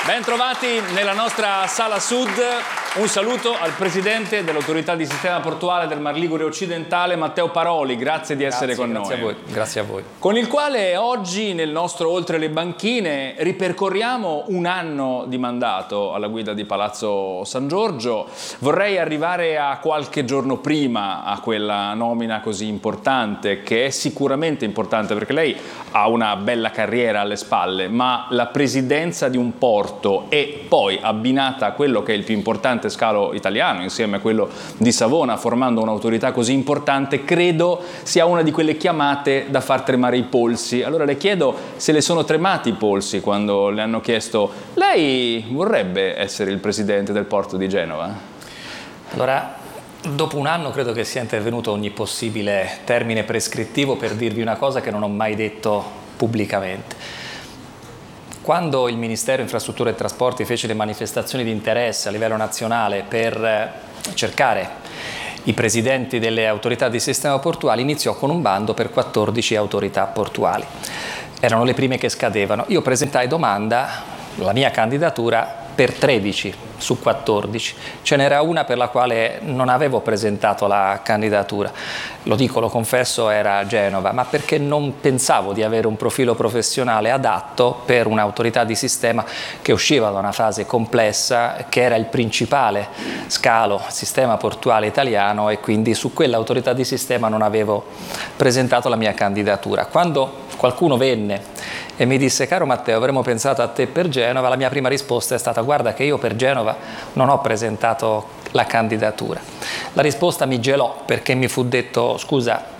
Ben trovati nella nostra sala sud. Un saluto al presidente dell'autorità di sistema portuale del Mar Ligure occidentale, Matteo Paroli. Grazie di essere con noi. Grazie a voi. Grazie a voi. Con il quale oggi nel nostro Oltre le Banchine ripercorriamo un anno di mandato alla guida di Palazzo San Giorgio. Vorrei arrivare a qualche giorno prima a quella nomina così importante, che è sicuramente importante perché lei ha una bella carriera alle spalle, ma la presidenza di un porto e poi abbinata a quello che è il più importante scalo italiano insieme a quello di Savona, formando un'autorità così importante, credo sia una di quelle chiamate da far tremare i polsi. Allora le chiedo se le sono tremati i polsi quando le hanno chiesto: lei vorrebbe essere il presidente del porto di Genova? Allora, dopo un anno credo che sia intervenuto ogni possibile termine prescrittivo per dirvi una cosa che non ho mai detto pubblicamente. Quando il Ministero Infrastrutture e Trasporti fece le manifestazioni di interesse a livello nazionale per cercare i presidenti delle autorità di sistema portuale, iniziò con un bando per 14 autorità portuali. Erano le prime che scadevano. Io presentai domanda, la mia candidatura, per 13 su 14. Ce n'era una per la quale non avevo presentato la candidatura. Lo dico, lo confesso, era Genova, ma perché non pensavo di avere un profilo professionale adatto per un'autorità di sistema che usciva da una fase complessa, che era il principale scalo, sistema portuale italiano, e quindi su quell'autorità di sistema non avevo presentato la mia candidatura. Quando qualcuno venne e mi disse: caro Matteo, avremmo pensato a te per Genova, la mia prima risposta è stata: guarda che io per Genova non ho presentato la candidatura. La risposta mi gelò perché mi fu detto: scusa,